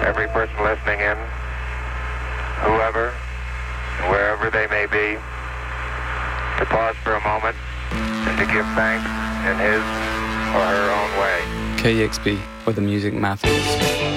every person listening in, whoever, wherever they may be, to pause for a moment and to give thanks in his or her own way. KEXP, where the music matters.